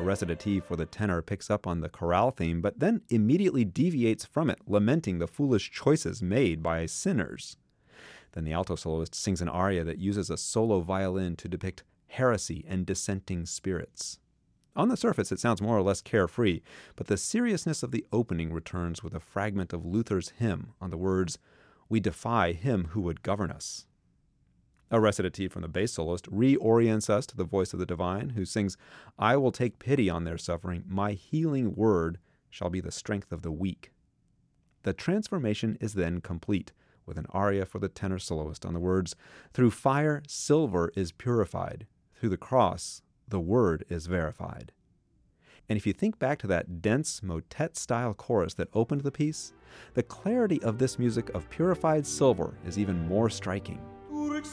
recitative for the tenor picks up on the chorale theme, but then immediately deviates from it, lamenting the foolish choices made by sinners. Then the alto soloist sings an aria that uses a solo violin to depict heresy and dissenting spirits. On the surface, it sounds more or less carefree, but the seriousness of the opening returns with a fragment of Luther's hymn on the words, "We defy him who would govern us." A recitative from the bass soloist reorients us to the voice of the divine, who sings, "I will take pity on their suffering. My healing word shall be the strength of the weak." The transformation is then complete, with an aria for the tenor soloist on the words, "Through fire, silver is purified. Through the cross, the word is verified." And if you think back to that dense motet-style chorus that opened the piece, the clarity of this music of purified silver is even more striking.